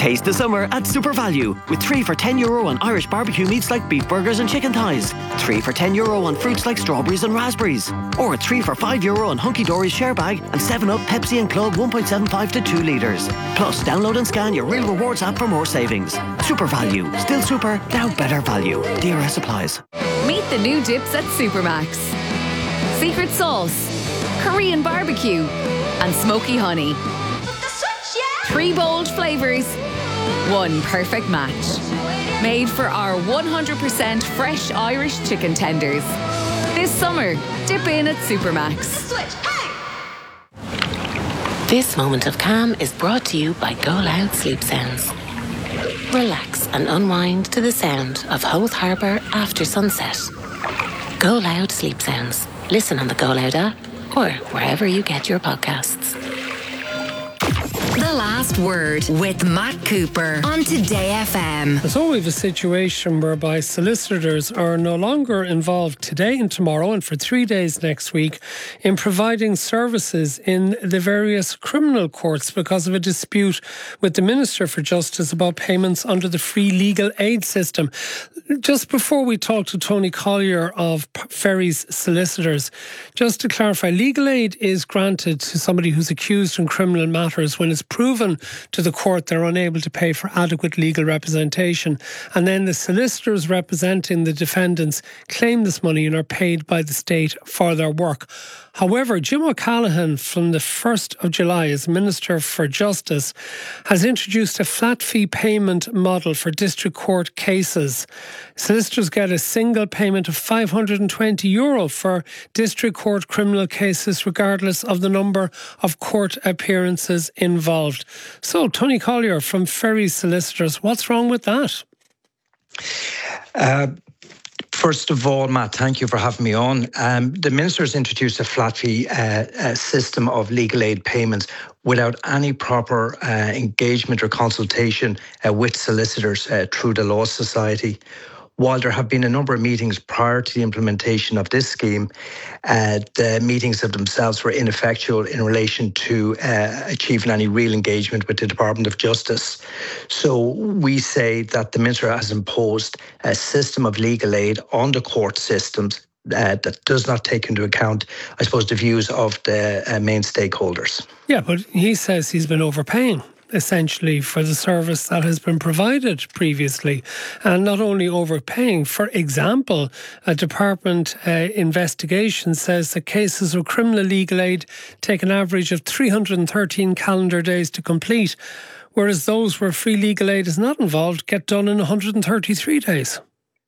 Taste the summer at Super Value with 3 for €10 on Irish barbecue meats like beef burgers and chicken thighs, 3 for €10 on fruits like strawberries and raspberries, or 3 for €5 on Hunky Dory's share bag and 7-Up, Pepsi and Club 1.75 to 2 litres. Plus, download and scan your Real Rewards app for more savings. Super Value. Still super, now better value. DRS applies. Meet the new dips at Supermax. Secret sauce, Korean barbecue, and smoky honey. 3 bold flavours, 1 perfect match. Made for our 100% fresh Irish chicken tenders. This summer, dip in at Supermax. This moment of calm is brought to you by Go Loud Sleep Sounds. Relax and unwind to the sound of Howth Harbour after sunset. Go Loud Sleep Sounds. Listen on the Go Loud app or wherever you get your podcasts. The Last Word with Matt Cooper on Today FM. So we have a situation whereby solicitors are no longer involved today and tomorrow and for 3 days next week in providing services in the various criminal courts because of a dispute with the Minister for Justice about payments under the free legal aid system. Just before we talk to Tony Collier of Ferry's Solicitors, just to clarify, legal aid is granted to somebody who's accused in criminal matters when it's proven to the court they're unable to pay for adequate legal representation, and then the solicitors representing the defendants claim this money and are paid by the state for their work. However, Jim O'Callaghan from the 1st of July as Minister for Justice has introduced a flat fee payment model for district court cases. Solicitors get a single payment of €520 for district court criminal cases regardless of the number of court appearances involved. So, Tony Collier from Ferry Solicitors, what's wrong with that? First of all, Matt, thank you for having me on. The Minister has introduced a flat fee system of legal aid payments without any proper engagement or consultation with solicitors through the Law Society. While there have been a number of meetings prior to the implementation of this scheme, the meetings of themselves were ineffectual in relation to achieving any real engagement with the Department of Justice. So we say that the Minister has imposed a system of legal aid on the court systems that does not take into account, I suppose, the views of the main stakeholders. Yeah, but he says he's been overpaying, essentially, for the service that has been provided previously. And not only overpaying, for example, a department investigation says that cases of criminal legal aid take an average of 313 calendar days to complete, whereas those where free legal aid is not involved get done in 133 days.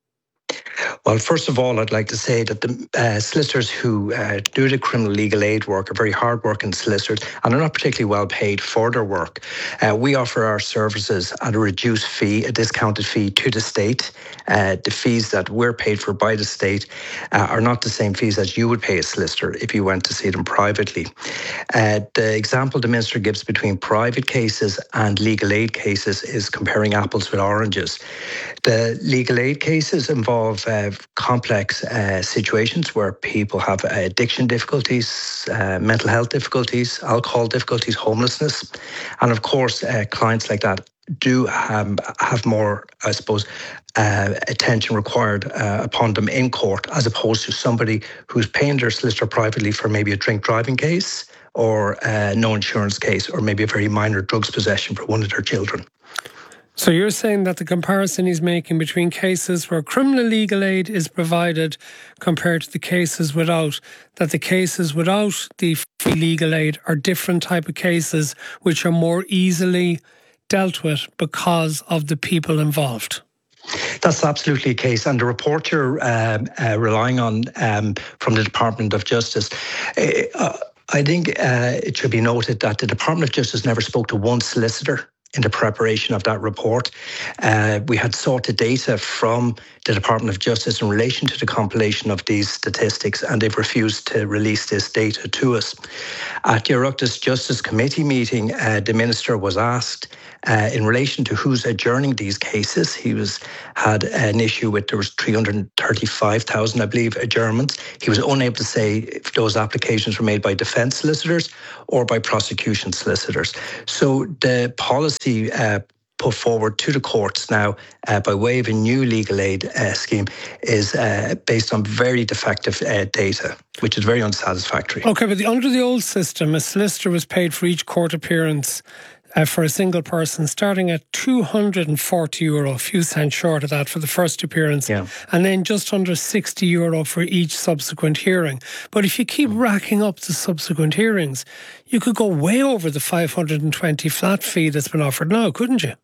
Well, first of all, I'd like to say that the solicitors who do the criminal legal aid work are very hard-working solicitors and are not particularly well paid for their work. We offer our services at a reduced fee, a discounted fee to the state. The fees that we're paid for by the state are not the same fees as you would pay a solicitor if you went to see them privately. The example the Minister gives between private cases and legal aid cases is comparing apples with oranges. The legal aid cases involve complex situations where people have addiction difficulties, mental health difficulties, alcohol difficulties, homelessness. And of course, clients like that do have more, I suppose, attention required upon them in court, as opposed to somebody who's paying their solicitor privately for maybe a drink driving case or no insurance case, or maybe a very minor drugs possession for one of their children. So you're saying that the comparison he's making between cases where criminal legal aid is provided compared to the cases without, that the cases without the free legal aid are different type of cases which are more easily dealt with because of the people involved? That's absolutely the case. And the report you're relying on from the Department of Justice, I think it should be noted that the Department of Justice never spoke to one solicitor in the preparation of that report. We had sought the data from the Department of Justice in relation to the compilation of these statistics, and they've refused to release this data to us. At the Oireachtas Justice Committee meeting, the Minister was asked in relation to who's adjourning these cases. He had an issue with, there was 335,000, I believe, adjournments. He was unable to say if those applications were made by defence solicitors or by prosecution solicitors. So the policy put forward to the courts now by way of a new legal aid scheme is based on very defective data, which is very unsatisfactory. Okay, but under the old system, a solicitor was paid for each court appearance for a single person, starting at €240, a few cents short of that for the first appearance, and then just under €60 for each subsequent hearing. But if you keep racking up the subsequent hearings, you could go way over the $520 flat fee that's been offered now, couldn't you?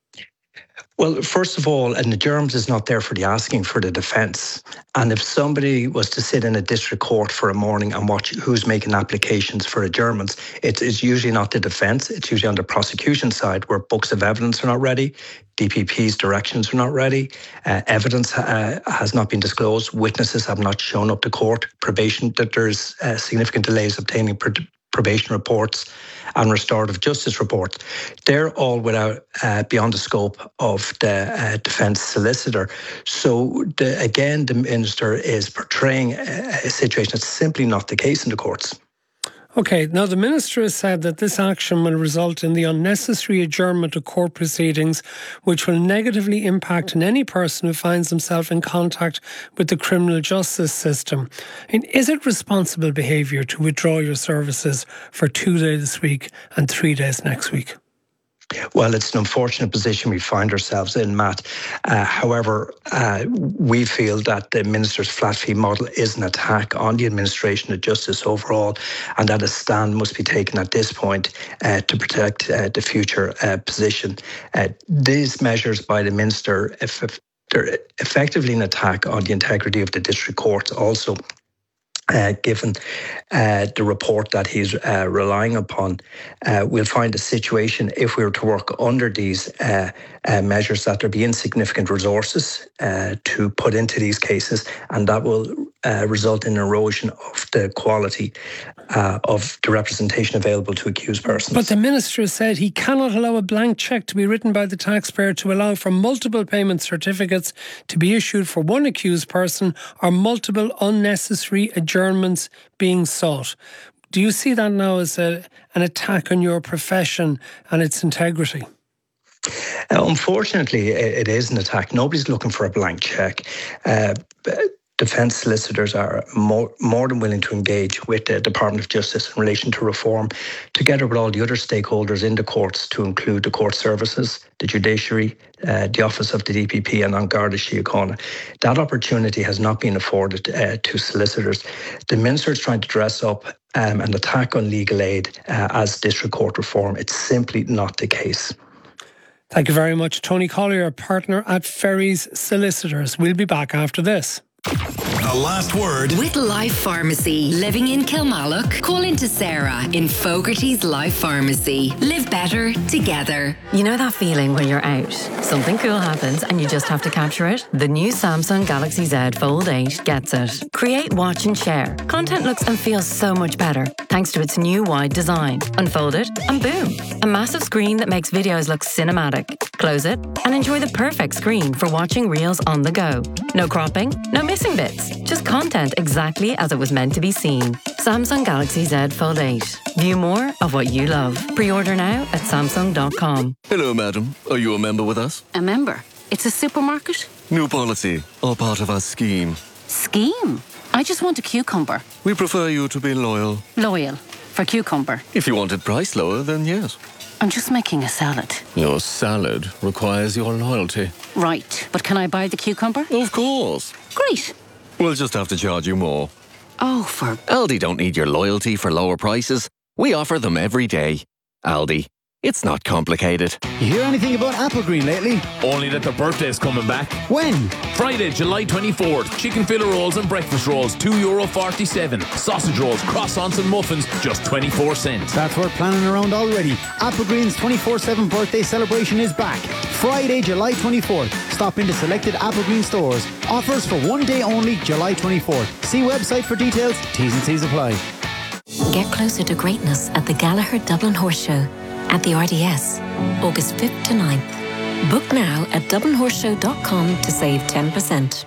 Well, first of all, an adjournment is not there for the asking, for the defence. And if somebody was to sit in a district court for a morning and watch who's making applications for adjournments, it's usually not the defence. It's usually on the prosecution side, where books of evidence are not ready, DPP's directions are not ready, evidence has not been disclosed, witnesses have not shown up to court, probation, that there's significant delays obtaining probation reports and restorative justice reports. They're all beyond the scope of the defence solicitor. So again, the Minister is portraying a situation that's simply not the case in the courts. Okay, now the Minister has said that this action will result in the unnecessary adjournment of court proceedings, which will negatively impact on any person who finds himself in contact with the criminal justice system. And is it responsible behaviour to withdraw your services for 2 days this week and 3 days next week? Well, it's an unfortunate position we find ourselves in, Matt. However, we feel that the Minister's flat fee model is an attack on the administration of justice overall, and that a stand must be taken at this point to protect the future position. These measures by the Minister, they're effectively an attack on the integrity of the district courts also. Given the report that he's relying upon, we'll find a situation, if we were to work under these measures, that there be insignificant resources to put into these cases, and that will result in erosion of the quality of the representation available to accused persons. But the Minister said he cannot allow a blank cheque to be written by the taxpayer to allow for multiple payment certificates to be issued for one accused person or multiple unnecessary adjournments being sought. Do you see that now as an attack on your profession and its integrity? Unfortunately, it is an attack. Nobody's looking for a blank cheque. Defence solicitors are more than willing to engage with the Department of Justice in relation to reform, together with all the other stakeholders in the courts, to include the court services, the judiciary, the Office of the DPP and An Garda Síochána. That opportunity has not been afforded to solicitors. The Minister is trying to dress up an attack on legal aid as district court reform. It's simply not the case. Thank you very much. Tony Collier, partner at Ferries Solicitors. We'll be back after this. The last word with Life Pharmacy. Living in Kilmallock? Call into Sarah in Fogarty's Life Pharmacy. Live better together. You know that feeling when you're out, something cool happens and you just have to capture it? The new Samsung Galaxy Z Fold 8 gets it. Create, watch and share. Content looks and feels so much better thanks to its new wide design. Unfold it and boom, a massive screen that makes videos look cinematic. Close it and enjoy the perfect screen for watching reels on the go. No cropping, no missing bits. Just content exactly as it was meant to be seen. Samsung Galaxy Z Fold 8. View more of what you love. Pre-order now at Samsung.com. Hello, madam. Are you a member with us? A member? It's a supermarket? New policy. All part of our scheme. Scheme? I just want a cucumber. We prefer you to be loyal. Loyal. For cucumber. If you wanted price lower, then yes. I'm just making a salad. Your salad requires your loyalty. Right. But can I buy the cucumber? Of course. Great. We'll just have to charge you more. Oh, for... Aldi don't need your loyalty for lower prices. We offer them every day. Aldi. It's not complicated. You hear anything about Applegreen lately? Only that their birthday's coming back. When? Friday, July 24th. Chicken fillet rolls and breakfast rolls, €2.47. Sausage rolls, croissants and muffins, just 24 cents. That's worth planning around already. Applegreen's 24/7 birthday celebration is back. Friday, July 24th. Stop into selected Applegreen stores. Offers for one day only, July 24th. See website for details. T's and C's apply. Get closer to greatness at the Gallagher Dublin Horse Show at the RDS, August 5th to 9th. Book now at dublinhorseshow.com to save 10%.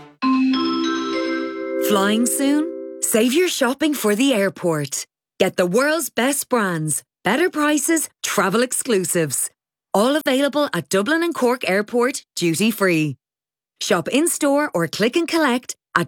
Flying soon? Save your shopping for the airport. Get the world's best brands, better prices, travel exclusives. All available at Dublin and Cork Airport, duty free. Shop in-store or click and collect at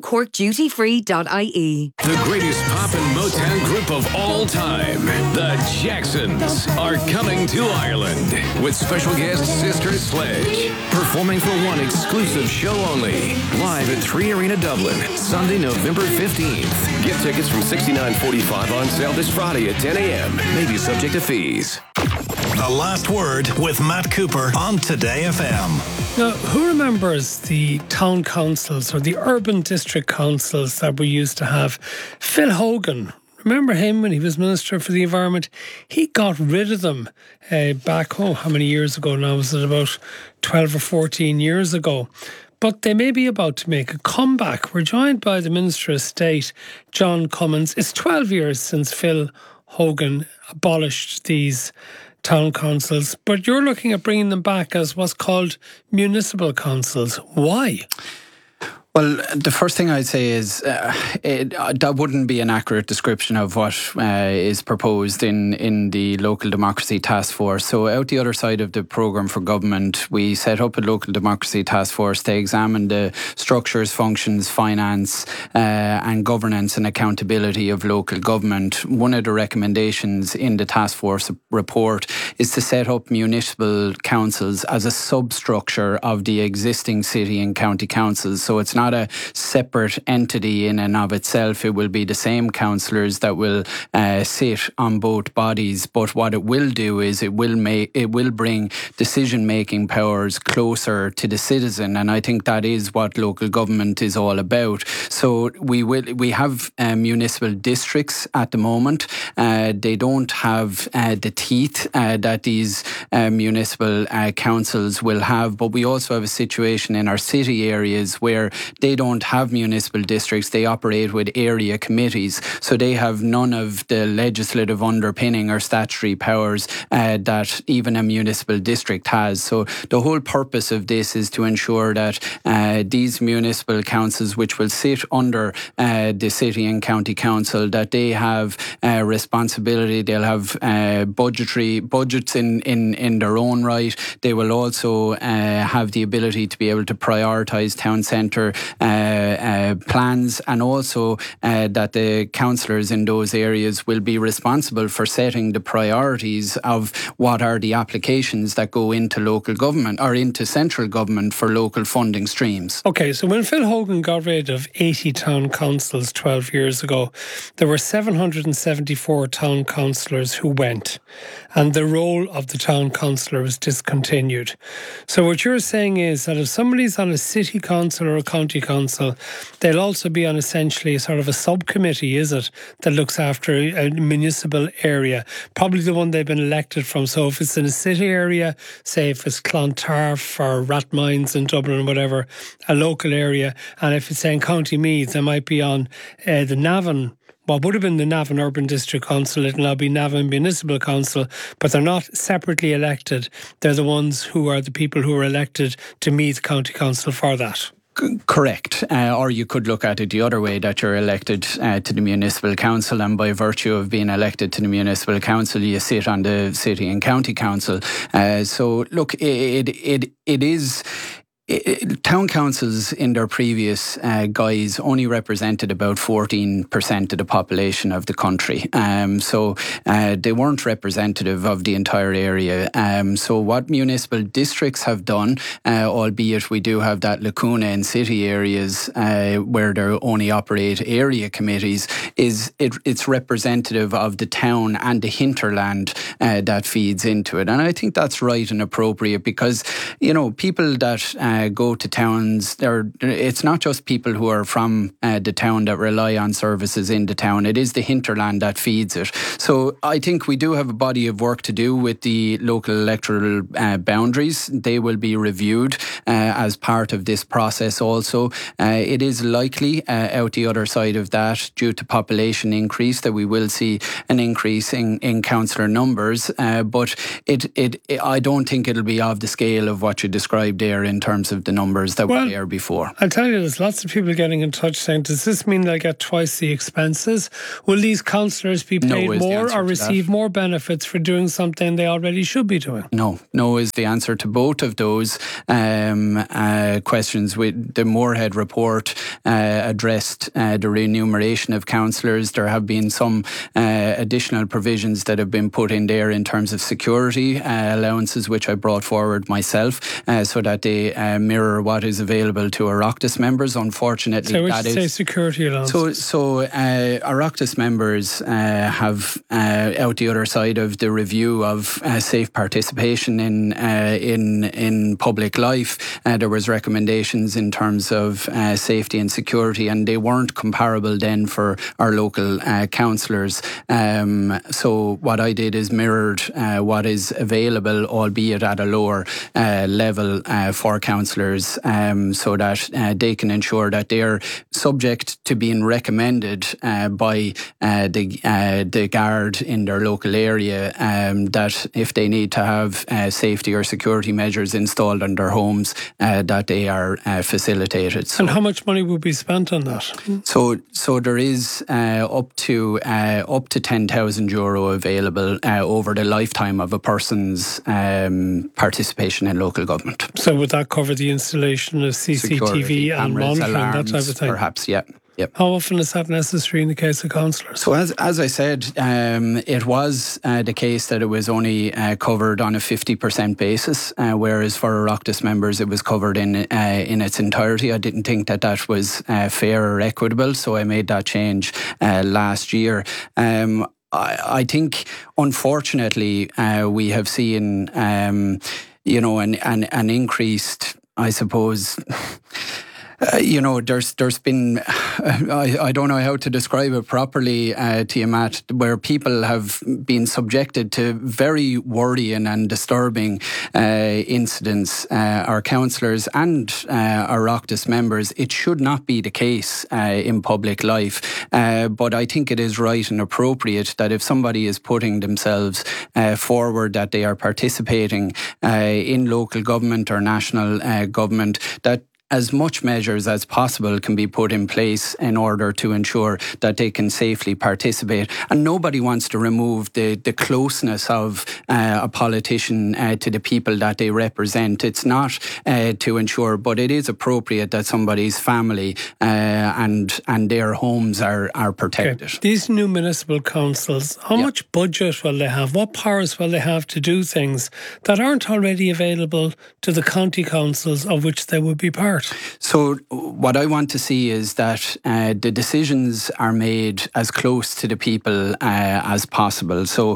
dublinandcorkdutyfree.ie. The greatest pop and Motown group of all time, the Jacksons, are coming to Ireland with special guest Sister Sledge, performing for one exclusive show only, live at 3 Arena Dublin, Sunday, November 15th. Get tickets from $69.45 on sale this Friday at 10 a.m. Maybe subject to fees. The Last Word with Matt Cooper on Today FM. Now, who remembers the town councils or the urban district councils that we used to have? Phil Hogan, remember him when he was Minister for the Environment? He got rid of them back, how many years ago now? Was it about 12 or 14 years ago? But they may be about to make a comeback. We're joined by the Minister of State, John Cummins. It's 12 years since Phil Hogan abolished these town councils, but you're looking at bringing them back as what's called municipal councils. Why? Well, the first thing I'd say is that wouldn't be an accurate description of what is proposed in the Local Democracy Task Force. So out the other side of the programme for government, we set up a Local Democracy Task Force to examine the structures, functions, finance and governance and accountability of local government. One of the recommendations in the Task Force report is to set up municipal councils as a substructure of the existing city and county councils. So it's not a separate entity in and of itself. It will be the same councillors that will sit on both bodies, but what it will do is it will bring decision-making powers closer to the citizen, and I think that is what local government is all about. So we have municipal districts at the moment. They don't have the teeth that these municipal councils will have, but we also have a situation in our city areas where they don't have municipal districts. They operate with area committees, so they have none of the legislative underpinning or statutory powers that even a municipal district has. So the whole purpose of this is to ensure that these municipal councils, which will sit under the city and county council, that they have responsibility. They'll have budgets in their own right. They will also have the ability to be able to prioritise town centre plans, and also that the councillors in those areas will be responsible for setting the priorities of what are the applications that go into local government or into central government for local funding streams. Okay, so when Phil Hogan got rid of 80 town councils 12 years ago, there were 774 town councillors who went, and the role of the town councillor was discontinued. So what you're saying is that if somebody's on a city council or a county council, they'll also be on essentially sort of a subcommittee, is it, that looks after a municipal area, probably the one they've been elected from. So if it's in a city area, say if it's Clontarf or Rathmines in Dublin or whatever, a local area, and if it's in County Meath, they might be on the Navan, what would have been the Navan Urban District Council. It'll now be Navan Municipal Council, but they're not separately elected. They're the ones who are the people who are elected to Meath County Council for that. Correct. Or you could look at it the other way, that you're elected to the municipal council, and by virtue of being elected to the municipal council, you sit on the city and county council. So look, it is... Town councils in their previous guise only represented about 14% of the population of the country. So they weren't representative of the entire area. So what municipal districts have done, albeit we do have that lacuna in city areas where they only operate area committees, is it's representative of the town and the hinterland that feeds into it. And I think that's right and appropriate, because, you know, people that go to towns, it's not just people who are from the town that rely on services in the town. It is the hinterland that feeds it. So I think we do have a body of work to do with the local electoral boundaries. They will be reviewed as part of this process also. It is likely out the other side of that, due to population increase, that we will see an increase in councillor numbers. But I don't think it'll be of the scale of what you described there in terms terms of the numbers that were there before. I'll tell you, there's lots of people getting in touch saying, does this mean they'll get twice the expenses? Will these councillors be paid more or receive more benefits for doing something they already should be doing? No is the answer to both of those questions. The Moorhead report addressed the remuneration of councillors. There have been some additional provisions that have been put in there in terms of security allowances, which I brought forward myself, so that they mirror what is available to Oireachtas members. Unfortunately, so that is security allowances. So Oireachtas members have out the other side of the review of safe participation in public life. There was recommendations in terms of safety and security, and they weren't comparable then for our local councillors. So what I did is mirrored what is available, albeit at a lower level for councillors, so that they can ensure that they're subject to being recommended by the guard in their local area, that if they need to have safety or security measures installed in their homes, that they are facilitated. So, and how much money will be spent on that? So there is up to €10,000 available over the lifetime of a person's participation in local government. So would that cover the installation of CCTV security, and monitoring, alarms, that type of thing? Perhaps, yeah. Yep. How often is that necessary in the case of councillors? So as I said, it was the case that it was only covered on a 50% basis, whereas for Oireachtas members it was covered in its entirety. I didn't think that was fair or equitable, so I made that change last year. I think, unfortunately, we have seen, an increased, I suppose. There's been, I don't know how to describe it properly to you, Matt, where people have been subjected to very worrying and disturbing incidents. Our councillors and our Oireachtas members, it should not be the case in public life. But I think it is right and appropriate that if somebody is putting themselves forward, that they are participating in local government or national government, that as much measures as possible can be put in place in order to ensure that they can safely participate. And nobody wants to remove the closeness of a politician to the people that they represent. It's not to ensure, but it is appropriate that somebody's family and their homes are protected. Okay. These new municipal councils, how much budget will they have? What powers will they have to do things that aren't already available to the county councils of which they would be part? So what I want to see is that the decisions are made as close to the people as possible. So,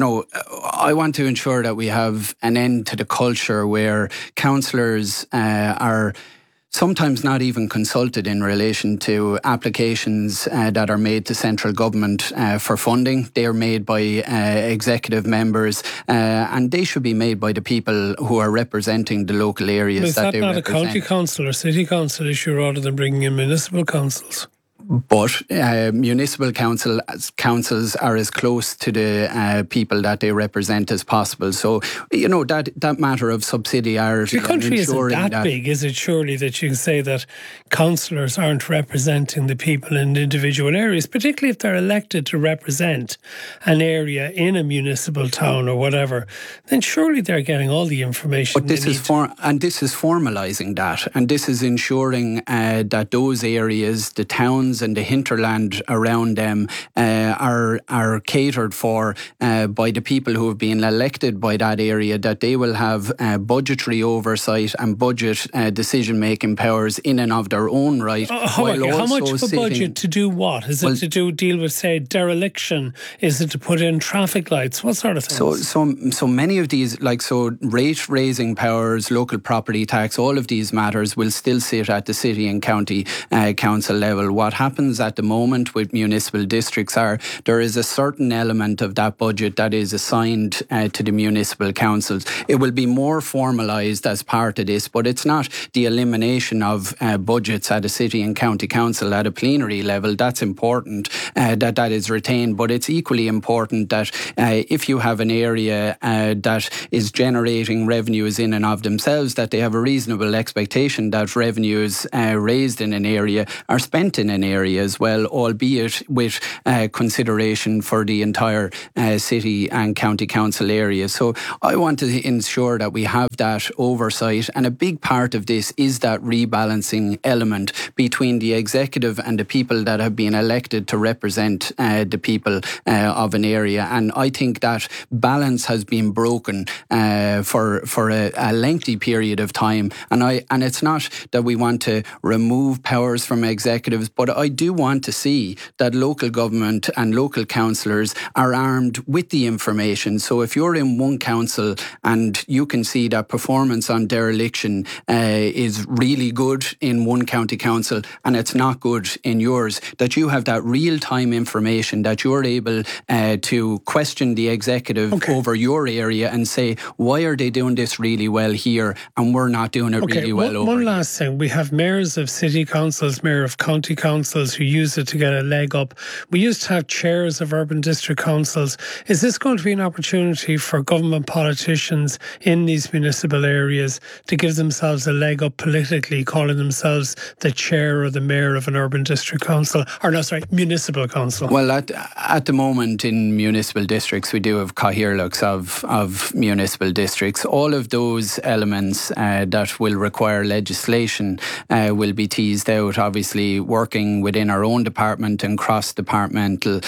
I want to ensure that we have an end to the culture where councillors are sometimes not even consulted in relation to applications that are made to central government for funding. They are made by executive members and they should be made by the people who are representing the local areas that they represent. Is that not a county council or city council issue rather than bringing in municipal councils? But municipal councils are as close to the people that they represent as possible. So, that matter of subsidiarity. The country isn't that big, is it? Surely that you can say that councillors aren't representing the people in individual areas, particularly if they're elected to represent an area in a municipal town or whatever. Then surely they're getting all the information. But this is formalising that, and this is ensuring that those areas, the towns and the hinterland around them are catered for by the people who have been elected by that area, that they will have budgetary oversight and budget decision-making powers in and of their own right. How much of a budget to do what? Is it to deal with, say, dereliction? Is it to put in traffic lights? What sort of things? So many of these, rate-raising powers, local property tax, all of these matters will still sit at the city and county council level. What happens happens at the moment with municipal districts are there is a certain element of that budget that is assigned to the municipal councils. It will be more formalised as part of this, but it's not the elimination of budgets at a city and county council at a plenary level. That's important that is retained, but it's equally important that if you have an area that is generating revenues in and of themselves, that they have a reasonable expectation that revenues raised in an area are spent in an area as well, albeit with consideration for the entire city and county council area. So I want to ensure that we have that oversight, and a big part of this is that rebalancing element between the executive and the people that have been elected to represent the people of an area. And I think that balance has been broken for a lengthy period of time. And it's not that we want to remove powers from executives, but I do want to see that local government and local councillors are armed with the information. So if you're in one council and you can see that performance on dereliction is really good in one county council and it's not good in yours, that you have that real-time information, that you're able to question the executive over your area and say, why are they doing this really well here and we're not doing it really well over One here? last thing. We have mayors of city councils, mayor of county councils who use it to get a leg up. We used to have chairs of urban district councils. Is this going to be an opportunity for government politicians in these municipal areas to give themselves a leg up politically, calling themselves the chair or the mayor of an urban district council, municipal council? Well, at the moment in municipal districts, we do have cathaoirleachs of municipal districts. All of those elements that will require legislation will be teased out, obviously working within our own department and cross-departmental.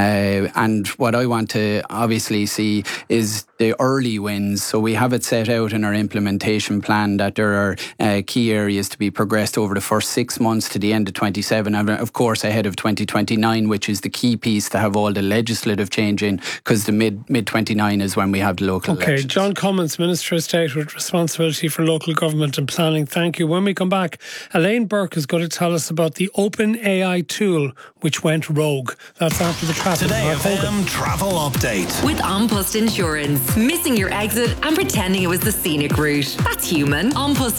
And what I want to obviously see is the early wins. So we have it set out in our implementation plan that there are key areas to be progressed over the first 6 months to the end of 27, and of course ahead of 2029, which is the key piece to have all the legislative change in, because the mid 29 is when we have the local elections. John Cummins, Minister of State with responsibility for local government and planning. Thank you. When we come back, Elaine Burke is going to tell us about the OpenAI tool which went rogue. That's after the traffic. Today FM travel update with An Post Insurance. Missing your exit and pretending it was the scenic route. That's human.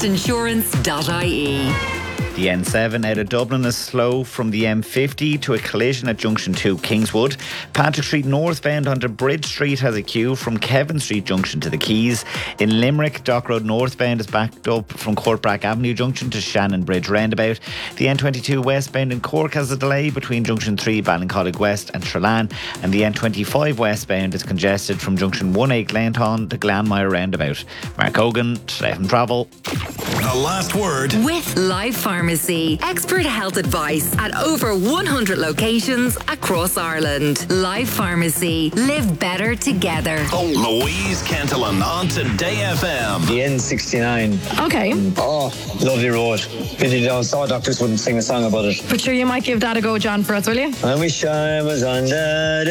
Anpostinsurance.ie. The N7 out of Dublin is slow from the M50 to a collision at Junction 2 Kingswood. Patrick Street northbound onto Bridge Street has a queue from Kevin Street Junction to the Quays. In Limerick, Dock Road northbound is backed up from Courtbrack Avenue Junction to Shannon Bridge roundabout. The N22 westbound in Cork has a delay between Junction 3 Ballincollig West and Trelane, and the N25 westbound is congested from Junction 1A Glentown to Glanmire roundabout. Mark Hogan, Today FM Travel. The last word with Life Pharmacy. Expert health advice at over 100 locations across Ireland. Life Pharmacy. Live better together. Louise Cantillon on Today FM. The N69. Okay. Oh, lovely road. Pity the Star Doctors wouldn't sing a song about it. But sure, you might give that a go, John, for us, will you? I wish I was on that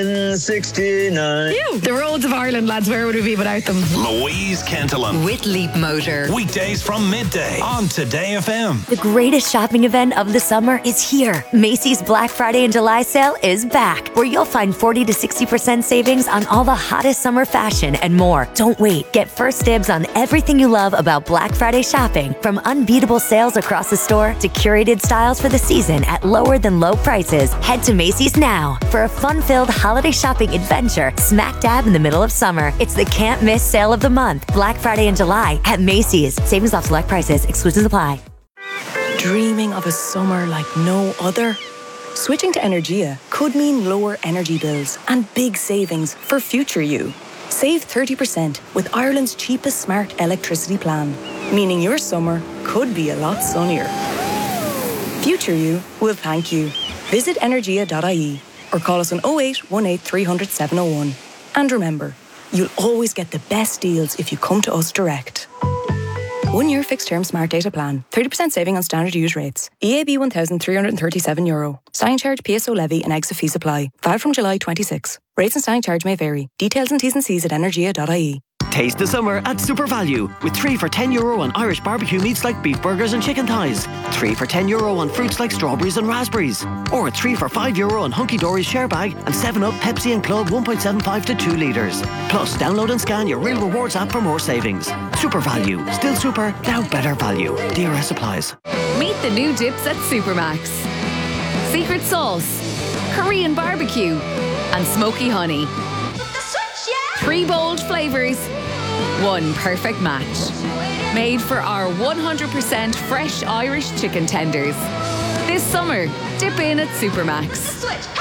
N69. Phew. The roads of Ireland, lads, where would we be without them? Louise Cantillon. With Leap Motor. Weekdays from midday on Today FM. The greatest shopping event of the summer is here. Macy's Black Friday and July sale is back, where you'll find 40 to 60% savings on all the hottest summer fashion and more. Don't wait. Get first dibs on everything you love about Black Friday shopping, from unbeatable sales across the store to curated styles for the season at lower than low prices. Head to Macy's now for a fun-filled holiday shopping adventure smack dab in the middle of summer. It's the can't miss sale of the month. Black Friday and July at Macy's. Savings off select prices. Exclusions apply. Dreaming of a summer like no other? Switching to Energia could mean lower energy bills and big savings for future you. Save 30% with Ireland's cheapest smart electricity plan, meaning your summer could be a lot sunnier. Future you will thank you. Visit energia.ie or call us on 08 18 300 701. And remember, you'll always get the best deals if you come to us direct. 1 year fixed term smart data plan. 30% saving on standard use rates. EAB €1,337. Standing charge, PSO levy and exit fee apply. Valid from July 26. Rates and standing charge may vary. Details and T's and C's at energia.ie. Taste the summer at Super Value with 3 for €10 on Irish barbecue meats like beef burgers and chicken thighs, 3 for €10 on fruits like strawberries and raspberries, or 3 for €5 on Hunky Dory's share bag and 7-Up, Pepsi and Club 1.75 to 2 litres. Plus, download and scan your Real Rewards app for more savings. Super Value. Still super, now better value. DRS applies. Meet the new dips at Supermax. Secret sauce, Korean barbecue, and smoky honey. 3 bold flavours, 1 perfect match. Made for our 100% fresh Irish chicken tenders. This summer, dip in at Supermax.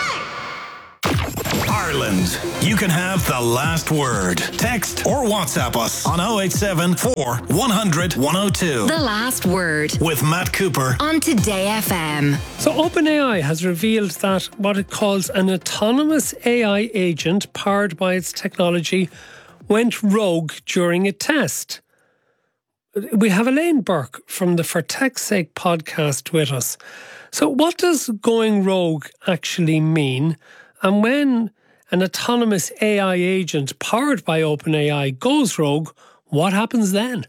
Ireland, you can have the last word. Text or WhatsApp us on 087 4 100 102. The Last Word with Matt Cooper on Today FM. So OpenAI has revealed that what it calls an autonomous AI agent powered by its technology went rogue during a test. We have Elaine Burke from the For Tech's Sake podcast with us. So what does going rogue actually mean? And when an autonomous AI agent powered by OpenAI goes rogue, what happens then?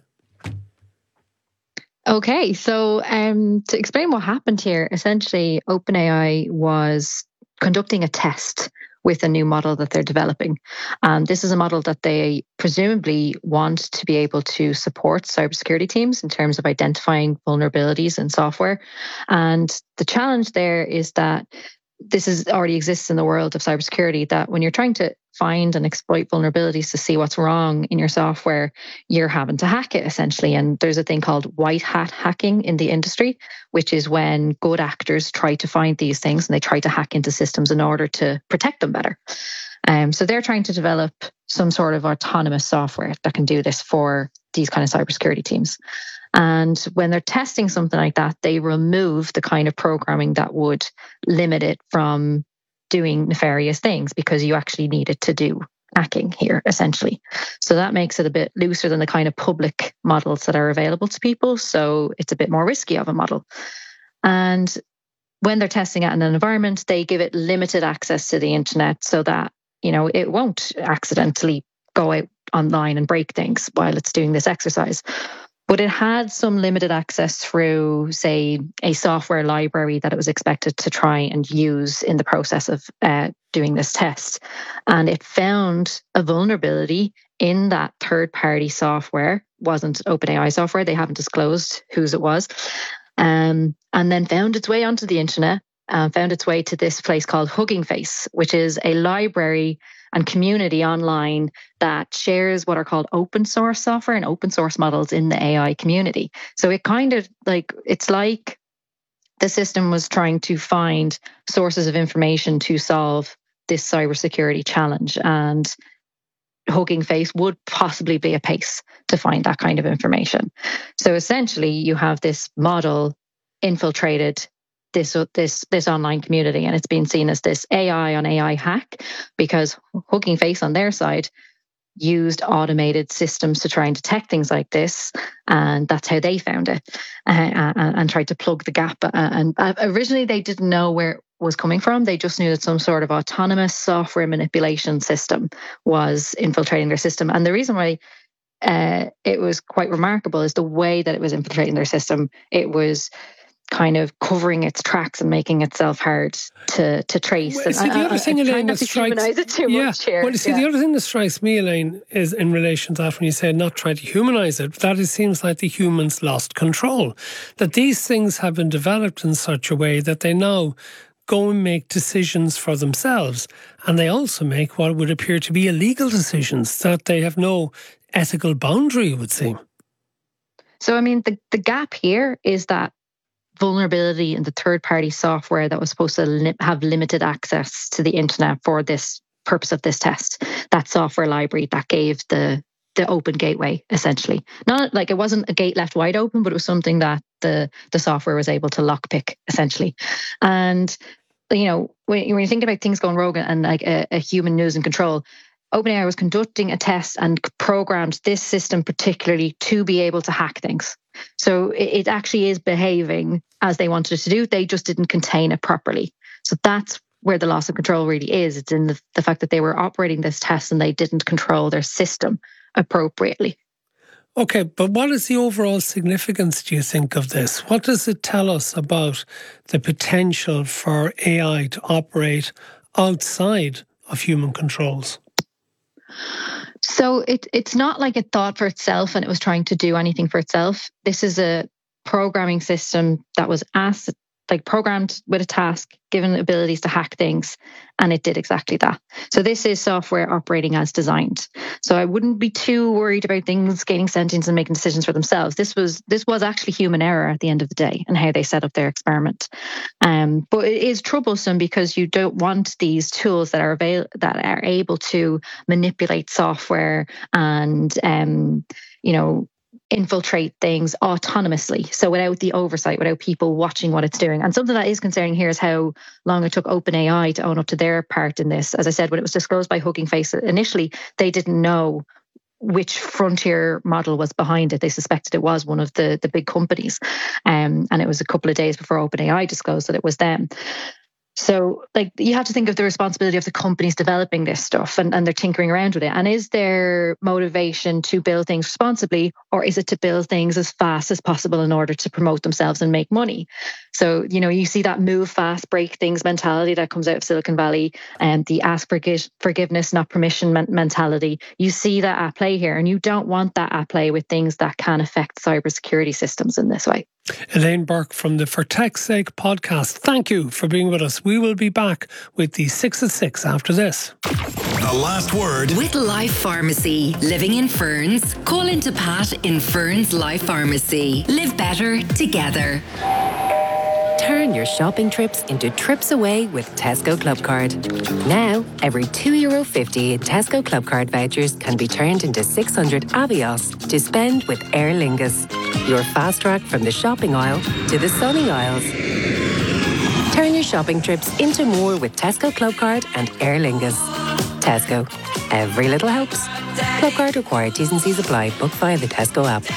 Okay, so to explain what happened here, essentially OpenAI was conducting a test with a new model that they're developing. This is a model that they presumably want to be able to support cybersecurity teams in terms of identifying vulnerabilities in software. And the challenge there is that this already exists in the world of cybersecurity, that when you're trying to find and exploit vulnerabilities to see what's wrong in your software, you're having to hack it essentially. And there's a thing called white hat hacking in the industry, which is when good actors try to find these things and they try to hack into systems in order to protect them better. So they're trying to develop some sort of autonomous software that can do this for these kind of cybersecurity teams. And when they're testing something like that, they remove the kind of programming that would limit it from doing nefarious things, because you actually need it to do hacking here, essentially. So that makes it a bit looser than the kind of public models that are available to people. So it's a bit more risky of a model. And when they're testing it in an environment, they give it limited access to the internet so that, you know, it won't accidentally go out online and break things while it's doing this exercise. But it had some limited access through, say, a software library that it was expected to try and use in the process of doing this test. And it found a vulnerability in that third-party software. It wasn't OpenAI software. They haven't disclosed whose it was. And then found its way onto the internet, found its way to this place called Hugging Face, which is a library and community online that shares what are called open source software and open source models in the AI community. So it kind of it's like the system was trying to find sources of information to solve this cybersecurity challenge. And Hugging Face would possibly be a place to find that kind of information. So essentially you have this model infiltrated this online community, and it's been seen as this AI on AI hack, because Hugging Face on their side used automated systems to try and detect things like this, and that's how they found it and tried to plug the gap. And originally they didn't know where it was coming from. They just knew that some sort of autonomous software manipulation system was infiltrating their system. And the reason why it was quite remarkable is the way that it was infiltrating their system. It was kind of covering its tracks and making itself hard to trace. Well, see, the other thing, Elaine, that strikes the other thing that strikes me, Elaine, is in relation to that when you say not trying to humanize it, that it seems like the humans lost control. That these things have been developed in such a way that they now go and make decisions for themselves, and they also make what would appear to be illegal decisions that they have no ethical boundary, it would seem. So, I mean, the gap here is that vulnerability in the third-party software that was supposed to have limited access to the internet for this purpose of this test. That software library that gave the open gateway, essentially. Not like it wasn't a gate left wide open, but it was something that the software was able to lockpick, essentially. And, you know, when you think about things going rogue and like a human losing control, OpenAI was conducting a test and programmed this system particularly to be able to hack things. So it actually is behaving as they wanted it to do. They just didn't contain it properly. So that's where the loss of control really is. It's in the fact that they were operating this test and they didn't control their system appropriately. Okay, but what is the overall significance, do you think, of this? What does it tell us about the potential for AI to operate outside of human controls? So it's not like it thought for itself and it was trying to do anything for itself. This is a programming system that was programmed with a task, given abilities to hack things, and it did exactly that. So this is software operating as designed. So I wouldn't be too worried about things gaining sentience and making decisions for themselves. This was actually human error at the end of the day and how they set up their experiment. But it is troublesome because you don't want these tools that are able to manipulate software and infiltrate things autonomously. So without the oversight, without people watching what it's doing. And something that is concerning here is how long it took OpenAI to own up to their part in this. As I said, when it was disclosed by Hugging Face initially, they didn't know which frontier model was behind it. They suspected it was one of the big companies. And it was a couple of days before OpenAI disclosed that it was them. So you have to think of the responsibility of the companies developing this stuff and they're tinkering around with it. And is their motivation to build things responsibly, or is it to build things as fast as possible in order to promote themselves and make money? So, you see that move fast, break things mentality that comes out of Silicon Valley and the ask for forgiveness, not permission mentality. You see that at play here, and you don't want that at play with things that can affect cybersecurity systems in this way. Elaine Burke from the For Tech's Sake podcast. Thank you for being with us. We will be back with the 6 at 6 after this. The last word with Life Pharmacy. Living in Ferns? Call into Pat in Ferns Life Pharmacy. Live better together. Turn your shopping trips into trips away with Tesco Clubcard. Now, every €2.50 in Tesco Clubcard vouchers can be turned into 600 Avios to spend with Aer Lingus. Your fast track from the shopping aisle to the sunny aisles. Turn your shopping trips into more with Tesco Clubcard and Aer Lingus. Tesco. Every little helps. Clubcard required. T's and C's apply. Book via the Tesco app.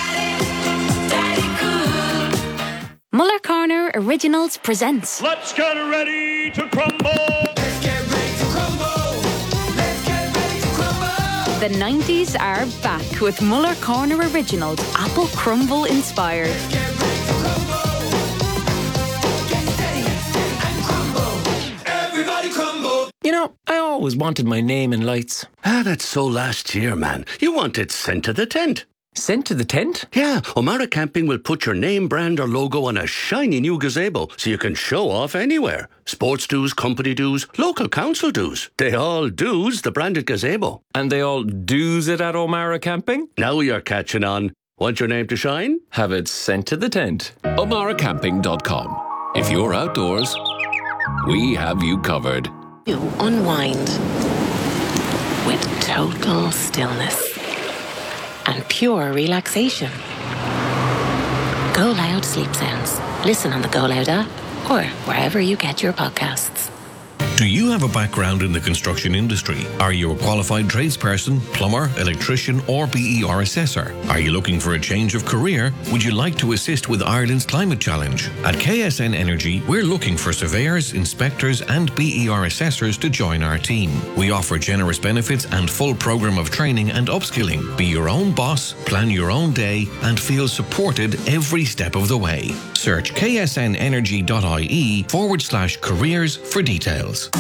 Muller Corner Originals presents Let's get ready to crumble! Let's get ready to crumble! Let's get ready to crumble! The 90s are back with Muller Corner Originals, Apple Crumble inspired. Let's get ready to crumble! Get steady and crumble! Everybody crumble! I always wanted my name in lights. That's so last year, man. You want it sent to the tent. Sent to the tent? Yeah, O'Mara Camping will put your name, brand or logo on a shiny new gazebo so you can show off anywhere. Sports dues, company dues, local council dues. They all dues the branded gazebo. And they all do's it at O'Mara Camping? Now you're catching on. Want your name to shine? Have it sent to the tent. O'MaraCamping.com. If you're outdoors, we have you covered. You unwind with total stillness and pure relaxation. Go Loud Sleep Sounds. Listen on the Go Loud app or wherever you get your podcasts. Do you have a background in the construction industry? Are you a qualified tradesperson, plumber, electrician or BER assessor? Are you looking for a change of career? Would you like to assist with Ireland's climate challenge? At KSN Energy, we're looking for surveyors, inspectors and BER assessors to join our team. We offer generous benefits and full program of training and upskilling. Be your own boss, plan your own day and feel supported every step of the way. Search ksnenergy.ie/careers for details.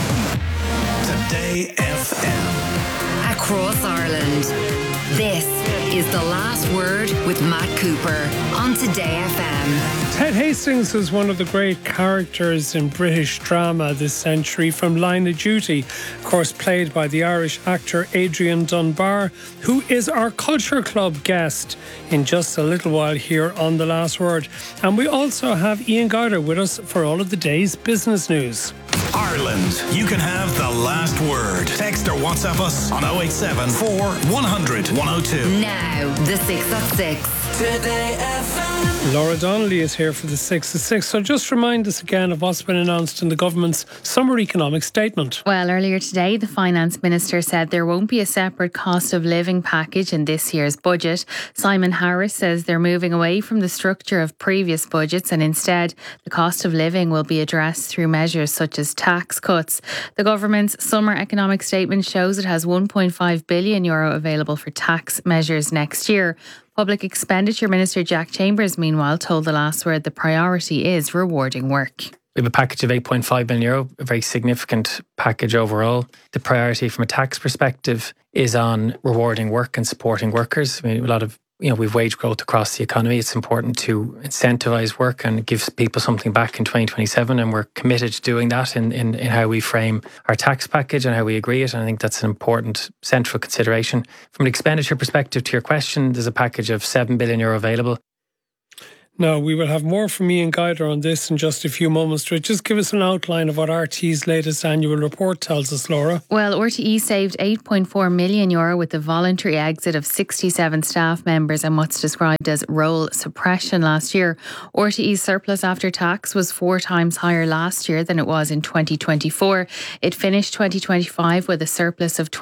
Today FM. Across Ireland. This is The Last Word with Matt Cooper on Today FM. Ted Hastings was one of the great characters in British drama this century, from Line of Duty, of course played by the Irish actor Adrian Dunbar, who is our Culture Club guest in just a little while here on The Last Word. And we also have Ian Gowder with us for all of the day's business news. Ireland, you can have the last word. Text or WhatsApp us on 087 4 100 102. Now, the 6 at 6. Today FM. Laura Donnelly is here for the 6 at 6. So just remind us again of what's been announced in the government's summer economic statement. Well, earlier today, the Finance Minister said there won't be a separate cost of living package in this year's budget. Simon Harris says they're moving away from the structure of previous budgets and instead the cost of living will be addressed through measures such as tax cuts. The government's summer economic statement shows it has €1.5 billion available for tax measures next year. Public Expenditure Minister Jack Chambers, meanwhile, told The Last Word the priority is rewarding work. We have a package of €8.5 billion, a very significant package overall. The priority from a tax perspective is on rewarding work and supporting workers. I mean, a lot of we've wage growth across the economy. It's important to incentivise work and give people something back in 2027, and we're committed to doing that in how we frame our tax package and how we agree it. And I think that's an important central consideration. From an expenditure perspective, to your question, there's a package of €7 billion available. Now, we will have more from Ian Guider on this in just a few moments. But just give us an outline of what RTE's latest annual report tells us, Laura. Well, RTE saved €8.4 million with the voluntary exit of 67 staff members and what's described as role suppression last year. RTE's surplus after tax was 4 times higher last year than it was in 2024. It finished 2025 with a surplus of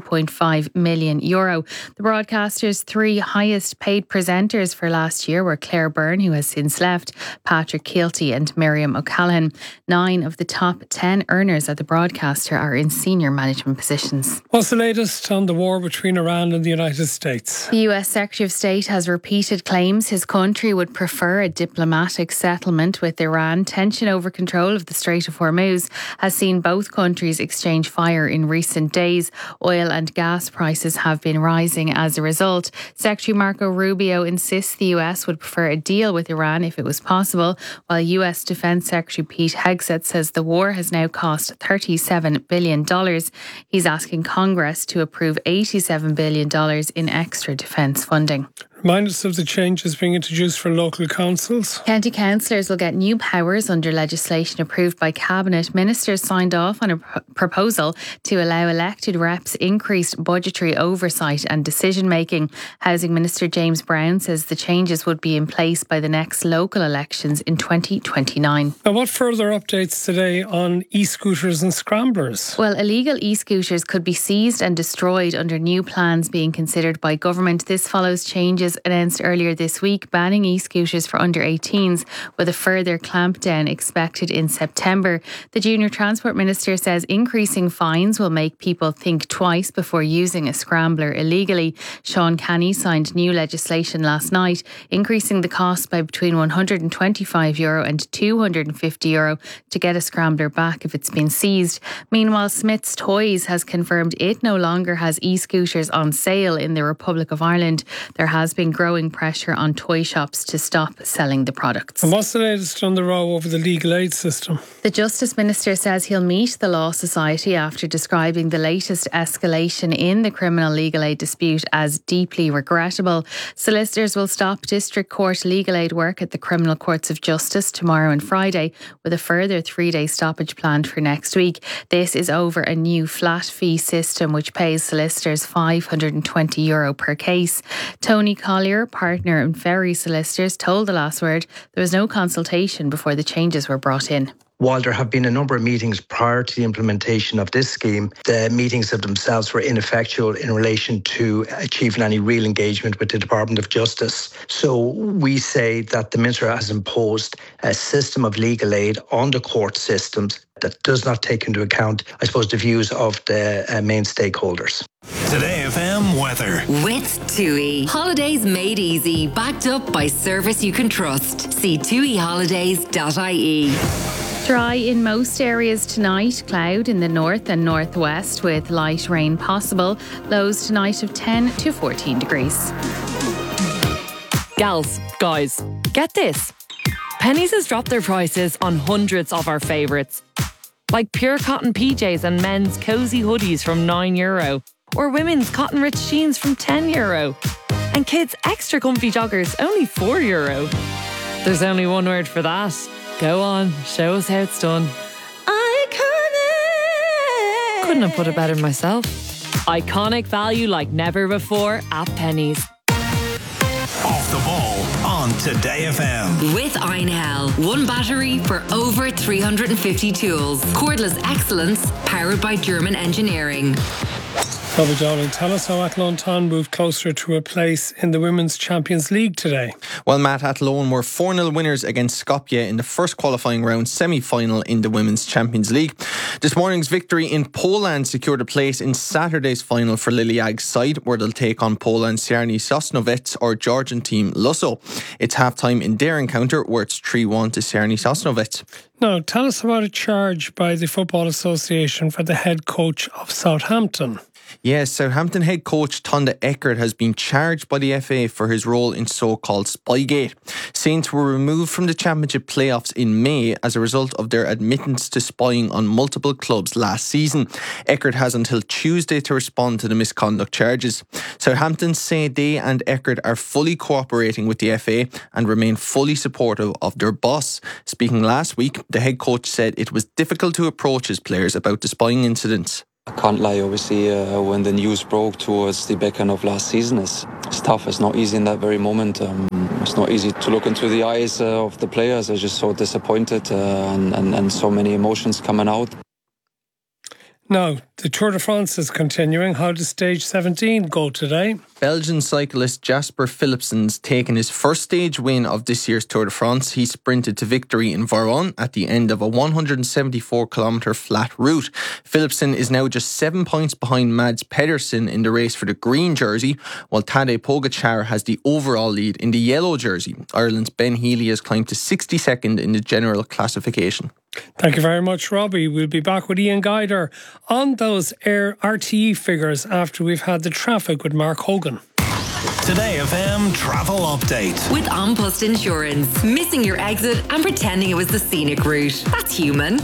€22.5 million. The broadcaster's 3 highest paid presenters for last year were Claire Byrne, who has since left, Patrick Keelty and Miriam O'Callaghan. 9 of the top 10 earners at the broadcaster are in senior management positions. What's the latest on the war between Iran and the United States? The US Secretary of State has repeated claims his country would prefer a diplomatic settlement with Iran. Tension over control of the Strait of Hormuz has seen both countries exchange fire in recent days. Oil and gas prices have been rising as a result. Secretary Marco Rubio insists the US would prefer a deal with Iran if it was possible, while US Defence Secretary Pete Hegseth says the war has now cost $37 billion. He's asking Congress to approve $87 billion in extra defence funding. Remind us of the changes being introduced for local councils. County councillors will get new powers under legislation approved by Cabinet. Ministers signed off on a proposal to allow elected reps increased budgetary oversight and decision making. Housing Minister James Brown says the changes would be in place by the next local elections in 2029. Now, what further updates today on e-scooters and scramblers? Well, illegal e-scooters could be seized and destroyed under new plans being considered by government. This follows changes announced earlier this week banning e-scooters for under 18s, with a further clampdown expected in September. The Junior Transport Minister says increasing fines will make people think twice before using a scrambler illegally. Sean Canny signed new legislation last night, increasing the cost by between €125 and €250 to get a scrambler back if it's been seized. Meanwhile, Smith's Toys has confirmed it no longer has e-scooters on sale in the Republic of Ireland. There has been growing pressure on toy shops to stop selling the products. And what's the latest on the row over the legal aid system? The Justice Minister says he'll meet the Law Society after describing the latest escalation in the criminal legal aid dispute as deeply regrettable. Solicitors will stop District Court legal aid work at the Criminal Courts of Justice tomorrow and Friday, with a further 3-day stoppage planned for next week. This is over a new flat fee system which pays solicitors €520 per case. Tony Collier, partner in Ferry Solicitors, told The Last Word there was no consultation before the changes were brought in. While there have been a number of meetings prior to the implementation of this scheme, the meetings of themselves were ineffectual in relation to achieving any real engagement with the Department of Justice. So we say that the Minister has imposed a system of legal aid on the court systems that does not take into account, I suppose, the views of the main stakeholders. Today FM weather. With TUI. Holidays made easy, backed up by service you can trust. See tuiholidays.ie. Dry in most areas tonight, cloud in the north and northwest with light rain possible. Lows tonight of 10 to 14 degrees. Gals, guys, get this. Penneys has dropped their prices on hundreds of our favourites. Like pure cotton PJs and men's cosy hoodies from €9, or women's cotton rich jeans from €10, and kids' extra comfy joggers only €4. There's only one word for that. Go on, show us how it's done. Iconic! Couldn't have put it better myself. Iconic value like never before at Penneys. Off the ball, on on Today FM. With Einhell, one battery for over 350 tools. Cordless excellence, powered by German engineering. Robbie Dowling, tell us how Athlone Town moved closer to a place in the Women's Champions League today. Well, Matt, Athlone were 4-0 winners against Skopje in the first qualifying round semi-final in the Women's Champions League. This morning's victory in Poland secured a place in Saturday's final for Liliag's side, where they'll take on Poland's Czerny Sosnowiec or Georgian team Lusso. It's half-time in their encounter, where it's 3-1 to Czerny Sosnowiec. Now, tell us about a charge by the Football Association for the head coach of Southampton. Yes, Southampton head coach Tonda Eckert has been charged by the FA for his role in so-called Spygate. Saints were removed from the Championship playoffs in May as a result of their admittance to spying on multiple clubs last season. Eckert has until Tuesday to respond to the misconduct charges. Southampton say they and Eckert are fully cooperating with the FA and remain fully supportive of their boss. Speaking last week, the head coach said it was difficult to approach his players about the spying incidents. I can't lie, obviously, when the news broke towards the back end of last season, it's tough. It's not easy in that very moment. It's not easy to look into the eyes of the players. They're just so disappointed and so many emotions coming out. Now, the Tour de France is continuing. How does stage 17 go today? Belgian cyclist Jasper Philipsen's taken his first stage win of this year's Tour de France. He sprinted to victory in Varon at the end of a 174-kilometre flat route. Philipsen is now just 7 points behind Mads Pedersen in the race for the green jersey, while Tadej Pogačar has the overall lead in the yellow jersey. Ireland's Ben Healy has climbed to 62nd in the general classification. Thank you very much, Robbie. We'll be back with Ian Guider on those RTE figures after we've had the traffic with Mark Hogan. Today FM travel update. With An Post Insurance. Missing your exit and pretending it was the scenic route. That's human.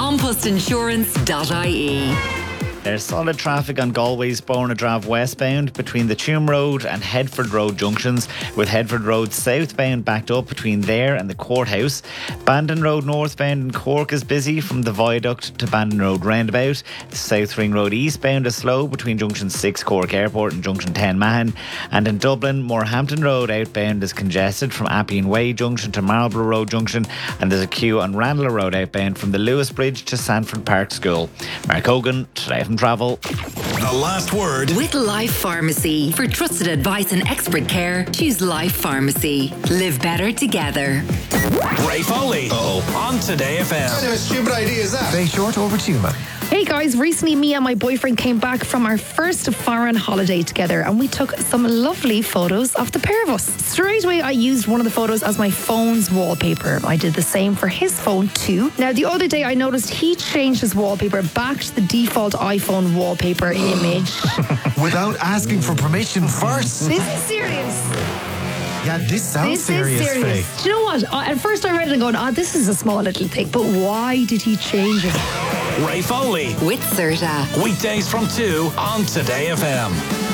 anpostinsurance.ie. There's solid traffic on Galway's Bourne-Drave westbound between the Tuam Road and Headford Road junctions, with Headford Road southbound backed up between there and the courthouse. Bandon Road northbound in Cork is busy from the viaduct to Bandon Road roundabout. South Ring Road eastbound is slow between junction 6 Cork Airport and junction 10 Mahon. And in Dublin, Morehampton Road outbound is congested from Appian Way junction to Marlborough Road junction, and there's a queue on Randall Road outbound from the Lewis Bridge to Sanford Park School. Mark Hogan, Today FM Travel. The last word. With Life Pharmacy. For trusted advice and expert care, choose Life Pharmacy. Live better together. Ray Foley. On Today FM. What kind of stupid idea is that? Very short, over to you, man. Hey guys, recently me and my boyfriend came back from our first foreign holiday together and we took some lovely photos of the pair of us. Straight away I used one of the photos as my phone's wallpaper. I did the same for his phone too. Now the other day I noticed he changed his wallpaper back to the default iPhone wallpaper image. Without asking for permission first. This is serious. Yeah, this sounds serious, Faye. Do you know what? At first I read it and going, this is a small little thing, but why did he change it? Ray Foley. With Serta. Weekdays from 2 on Today FM.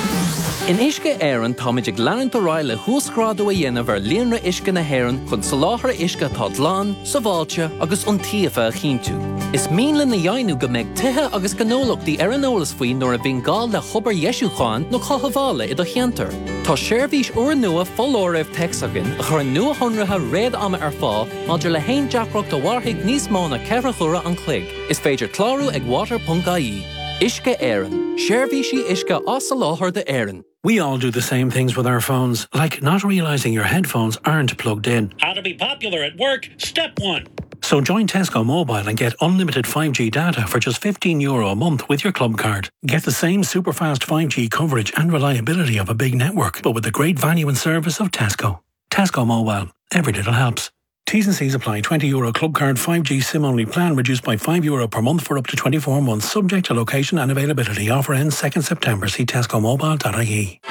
In Ishke Éireann táid ag leann do ráile thuascrád a dhéanamh ar líonra Ishke na hÉireann chun soláthar Ishke tá dlán, sa bháilte agus iontíofa a chinntiú. Is míle na dhéanú go mbeidh tithe agus gnólachtaí ar an eolas faoin nuair a bhíonn gá le chobar Ieisúcháin nó chathbhála i do cheantar. Tá séirbhís uair nua fóláireamh texagan a chur nua honratha réad ama ar fá maidir le haon deacracht a bharthaigh níos mó na ceithre chura an chloig. Is féidir clárú ag water.ie. Ishke Éireann. Séirbhísí Ishke as sa láthair de Éireann. We all do the same things with our phones, like not realising your headphones aren't plugged in. How to be popular at work, step 1. So join Tesco Mobile and get unlimited 5G data for just €15 a month with your club card. Get the same super fast 5G coverage and reliability of a big network, but with the great value and service of Tesco. Tesco Mobile. Every little helps. T's and C's apply. €20 club card 5G SIM-only plan reduced by €5 per month for up to 24 months, subject to location and availability. Offer ends 2nd September. See tescomobile.ie.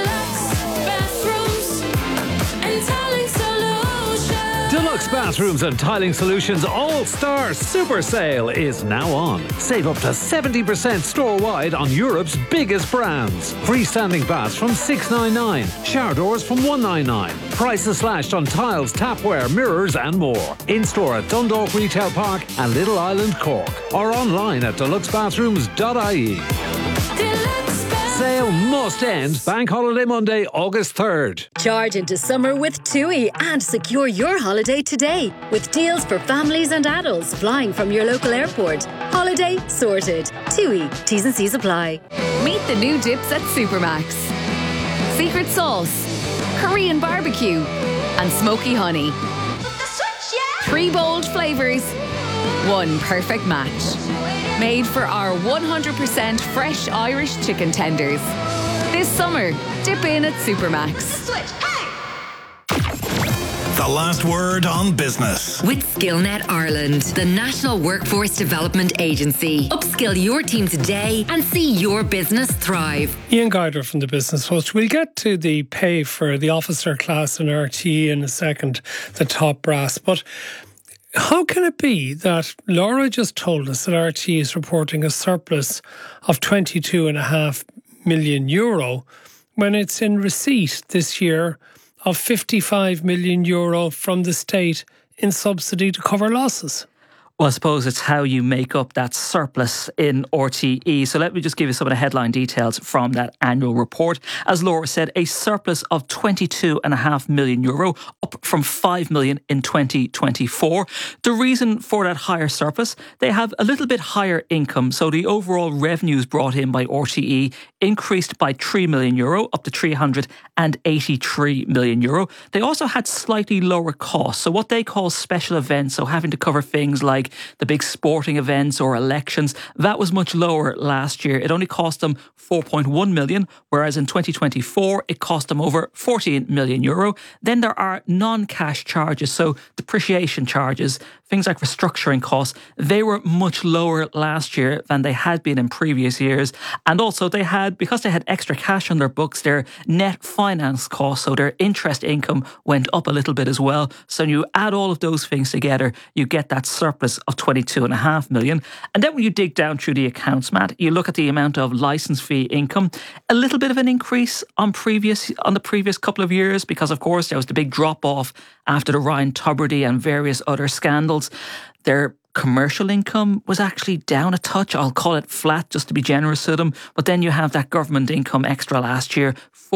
Deluxe Bathrooms and Tiling Solutions All-Star Super Sale is now on. Save up to 70% store-wide on Europe's biggest brands. Freestanding baths from $699, shower doors from $199. Prices slashed on tiles, tapware, mirrors and more. In-store at Dundalk Retail Park and Little Island, Cork. Or online at deluxebathrooms.ie. sale must end. Bank holiday Monday, August 3rd. Charge into summer with TUI and secure your holiday today with deals for families and adults flying from your local airport. Holiday sorted. TUI. T's and C's apply. Meet the new dips at Supermax. Secret sauce, Korean barbecue, and smoky honey. 3 bold flavours, 1 perfect match. Made for our 100% fresh Irish chicken tenders. This summer, dip in at Supermax. The last word on business. With Skillnet Ireland, the National Workforce Development Agency. Upskill your team today and see your business thrive. Ian Guyder from the Business Post. We'll get to the pay for the officer class in RTE in a second, the top brass. But how can it be that Laura just told us that RTE is reporting a surplus of €22.5 million when it's in receipt this year of €55 million from the state in subsidy to cover losses? Well, I suppose it's how you make up that surplus in RTE. So let me just give you some of the headline details from that annual report. As Laura said, a surplus of €22.5 million, up from €5 million in 2024. The reason for that higher surplus, they have a little bit higher income. So the overall revenues brought in by RTE increased by €3 million, up to €383 million. They also had slightly lower costs. So what they call special events, so having to cover things like the big sporting events or elections, that was much lower last year. It only cost them €4.1 million, whereas in 2024 it cost them over €14 million. Then there are non-cash charges, so depreciation charges, things like restructuring costs. They were much lower last year than they had been in previous years. And also because they had extra cash on their books, their net finance costs, so their interest income went up a little bit as well. So when you add all of those things together, you get that surplus of €22.5 million. And then when you dig down through the accounts, Matt, you look at the amount of licence fee income, a little bit of an increase on the previous couple of years, because of course there was the big drop off after the Ryan Tubridy and various other scandals. Their commercial income was actually down a touch. I'll call it flat just to be generous to them. But then you have that government income extra last year,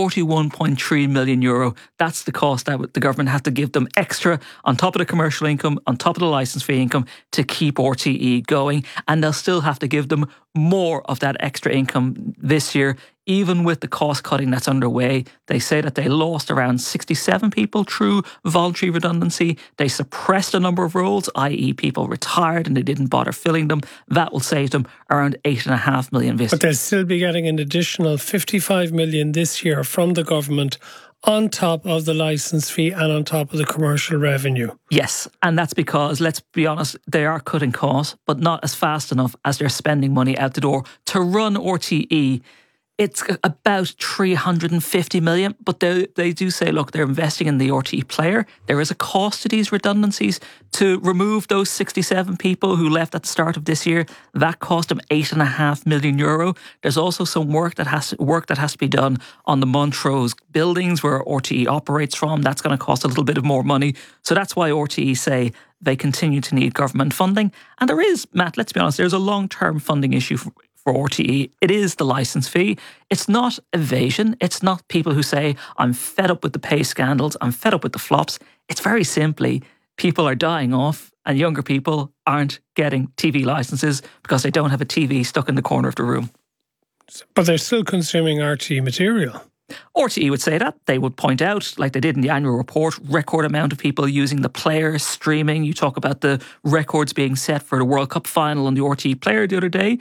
€41.3 million. That's the cost that the government had to give them extra on top of the commercial income, on top of the licence fee income to keep RTE going. And they'll still have to give them more of that extra income this year, even with the cost cutting that's underway. They say that they lost around 67 people through voluntary redundancy. They suppressed a number of roles, i.e. people retired and they didn't bother filling them. That will save them around €8.5 million this year. But they'll still be getting an additional €55 million this year from the government on top of the licence fee and on top of the commercial revenue. Yes, and that's because, let's be honest, they are cutting costs, but not as fast enough as they're spending money out the door. To run RTE, it's about $350 million, but they do say, look, they're investing in the RTE player. There is a cost to these redundancies. To remove those 67 people who left at the start of this year, that cost them €8.5 million. There's also some work that has to be done on the Montrose buildings where RTE operates from. That's going to cost a little bit of more money. So that's why RTE say they continue to need government funding. And there is, Matt, let's be honest, there's a long-term funding issue for RTE. It is the licence fee. It's not evasion. It's not people who say, I'm fed up with the pay scandals, I'm fed up with the flops. It's very simply, people are dying off and younger people aren't getting TV licences because they don't have a TV stuck in the corner of the room. But they're still consuming RTE material. RTE would say that. They would point out, like they did in the annual report, record amount of people using the player, streaming. You talk about the records being set for the World Cup final on the RTE player the other day.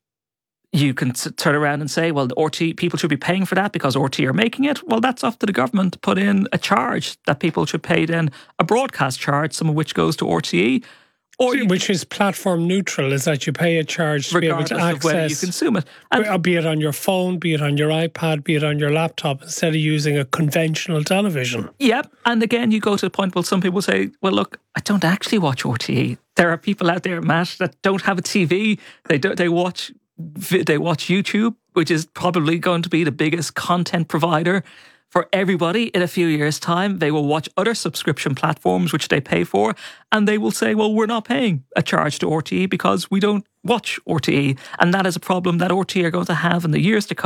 You can turn around and say, well, the RTE people should be paying for that because RTE are making it. Well, that's up to the government to put in a charge that people should pay then, a broadcast charge, some of which goes to RTE. Which is platform neutral, is that you pay a charge to be able to access, of whether you consume it. And be it on your phone, be it on your iPad, be it on your laptop, instead of using a conventional television. Yep. And again, you go to the point, well, some people say, well, look, I don't actually watch RTE. There are people out there, Matt, that don't have a TV. They watch YouTube, which is probably going to be the biggest content provider for everybody in a few years' time. They will watch other subscription platforms which they pay for, and they will say, well, we're not paying a charge to RTE because we don't watch RTE. And that is a problem that RTE are going to have in the years to come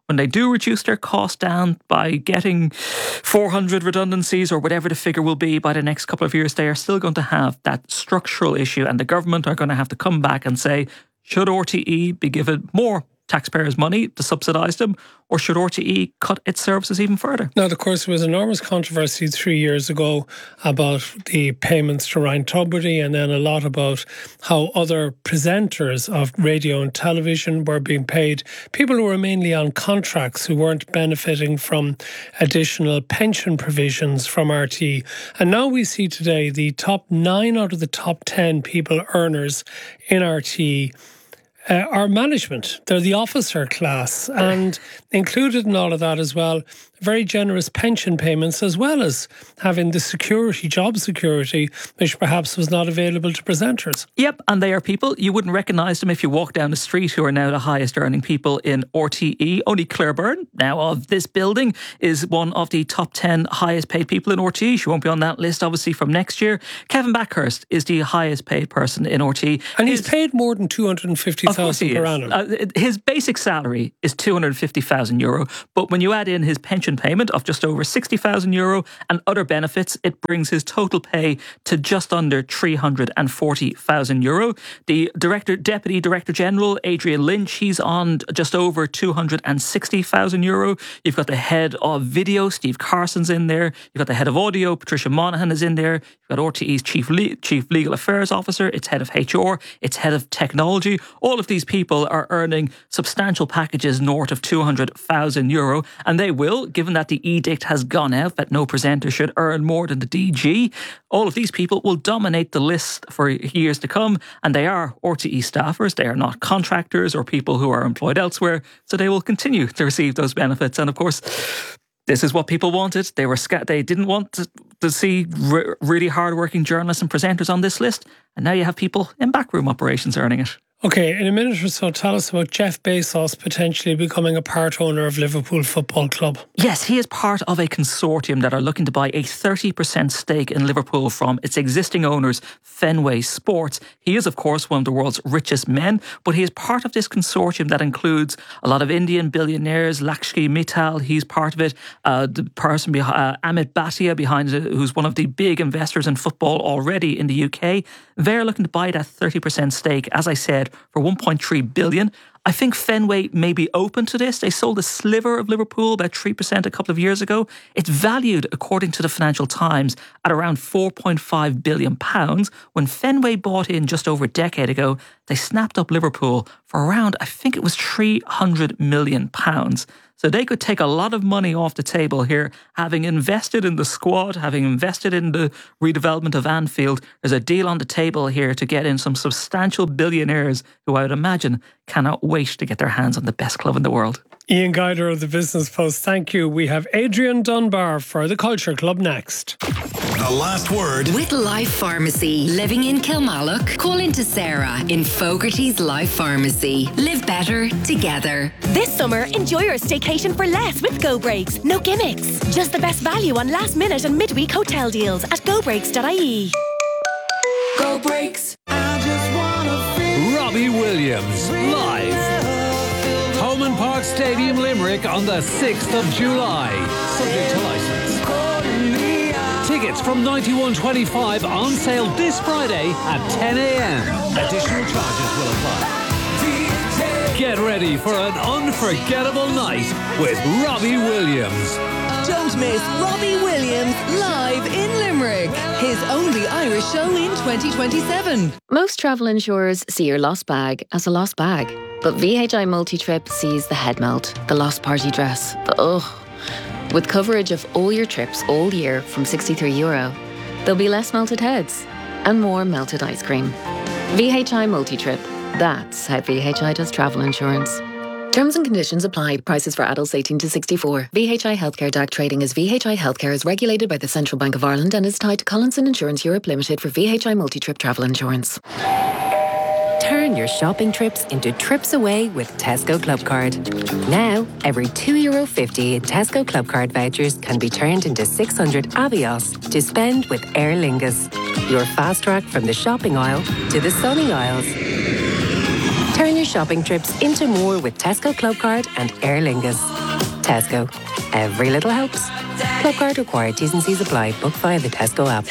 when they do reduce their cost down by getting 400 redundancies or whatever the figure will be by the next couple of years, they are still going to have that structural issue, and the government are going to have to come back and say, should RTE be given more taxpayers' money to subsidise them, or should RTE cut its services even further? Now, of course, there was enormous controversy 3 years ago about the payments to Ryan Tubridy, and then a lot about how other presenters of radio and television were being paid. People who were mainly on contracts who weren't benefiting from additional pension provisions from RTE. And now we see today the top 9 out of the top 10 people earners in RTE are management. They're the officer class, and included in all of that as well, very generous pension payments, as well as having the security, job security, which perhaps was not available to presenters. Yep, and they are people, you wouldn't recognise them if you walk down the street, who are now the highest earning people in RTE. Only Claire Byrne, now of this building, is one of the top 10 highest paid people in RTE. She won't be on that list, obviously, from next year. Kevin Backhurst is the highest paid person in RTE. And he's paid more than 250,000 per annum. His basic salary is €250,000, but when you add in his pension payment of just over €60,000 and other benefits, it brings his total pay to just under €340,000. The Deputy Director General, Adrian Lynch, he's on just over €260,000. You've got the head of video, Steve Carson's in there. You've got the head of audio, Patricia Monaghan, is in there. You've got RTE's Chief Legal Affairs Officer, its head of HR, its head of technology. All of these people are earning substantial packages north of €200,000, and they will, given that the edict has gone out that no presenter should earn more than the DG, all of these people will dominate the list for years to come, and they are RTE staffers. They are not contractors or people who are employed elsewhere, so they will continue to receive those benefits. And of course, this is what people wanted. They didn't want to see really hard-working journalists and presenters on this list, and now you have people in backroom operations earning it. Okay, in a minute or so, tell us about Jeff Bezos potentially becoming a part owner of Liverpool Football Club. Yes, he is part of a consortium that are looking to buy a 30% stake in Liverpool from its existing owners, Fenway Sports. He is, of course, one of the world's richest men, but he is part of this consortium that includes a lot of Indian billionaires, Lakshmi Mittal, he's part of it. The person behind Amit Bhatia behind it, who's one of the big investors in football already in the UK. They're looking to buy that 30% stake, as I said, for $1.3 billion. I think Fenway may be open to this. They sold a sliver of Liverpool, about 3% a couple of years ago. It's valued, according to the Financial Times, at around £4.5 billion. When Fenway bought in just over a decade ago, they snapped up Liverpool for around, I think it was £300 million. So they could take a lot of money off the table here, having invested in the squad, having invested in the redevelopment of Anfield. There's a deal on the table here to get in some substantial billionaires who I would imagine cannot wait to get their hands on the best club in the world. Ian Guider of the Business Post, thank you. We have Adrian Dunbar for the Culture Club next. The last word with Life Pharmacy. Living in Kilmallock? Call into Sarah in Fogarty's Life Pharmacy. Live better together. This summer, enjoy your staycation for less with Go Breaks. No gimmicks. Just the best value on last minute and midweek hotel deals at gobreaks.ie. Go Breaks. Robbie Williams, live. Holman Park Stadium, Limerick on the 6th of July. Subject to licence. Tickets from $91.25 on sale this Friday at 10 a.m. Additional charges will apply. Get ready for an unforgettable night with Robbie Williams. Don't miss Robbie Williams live in Limerick. His only Irish show in 2027. Most travel insurers see your lost bag as a lost bag. But VHI Multi-Trip sees the head melt, the lost party dress, the ugh. With coverage of all your trips all year from €63, there'll be less melted heads and more melted ice cream. VHI Multi-Trip. That's how VHI does travel insurance. Terms and conditions apply. Prices for adults 18 to 64. VHI Healthcare DAC trading as VHI Healthcare is regulated by the Central Bank of Ireland and is tied to Collinson Insurance Europe Limited for VHI Multi-Trip travel insurance. Turn your shopping trips into trips away with Tesco Clubcard. Now, every €2.50 in Tesco Clubcard vouchers can be turned into 600 Avios to spend with Aer Lingus. Your fast track from the shopping aisle to the sunny aisles. Turn your shopping trips into more with Tesco Clubcard and Aer Lingus. Tesco. Every little helps. Clubcard required. T's and C's apply. Book via the Tesco app.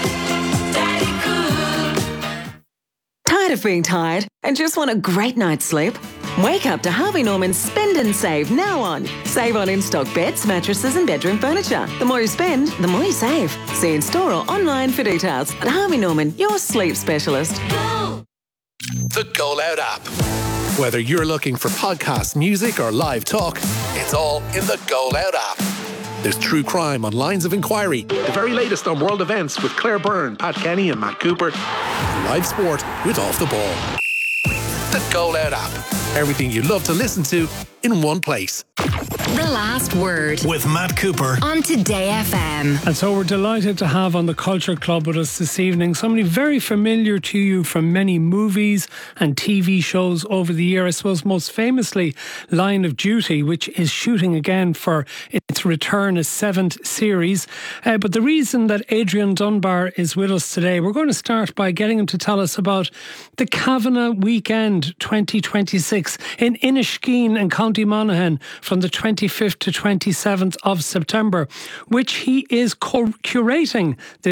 Tired of being tired and just want a great night's sleep? Wake up to Harvey Norman's Spend and Save now on. Save on in-stock beds, mattresses and bedroom furniture. The more you spend, the more you save. See in store or online for details. At Harvey Norman, your sleep specialist. The Go Loud app. Whether you're looking for podcasts, music or live talk, it's all in the Go Loud app. There's true crime on Lines of Inquiry, the very latest on world events with Claire Byrne, Pat Kenny and Matt Cooper, and live sport with Off the Ball. The Go Loud app. Everything you love to listen to in one place. The Last Word with Matt Cooper on Today FM. And so we're delighted to have on the Culture Club with us this evening somebody very familiar to you from many movies and TV shows over the year. I suppose most famously Line of Duty, which is shooting again for its return, a 7th series. But the reason that Adrian Dunbar is with us today, we're going to start by getting him to tell us about the Kavanagh Weekend 2026 in Inniskeen and County Monaghan from the 25th to 27th of September, which he is curating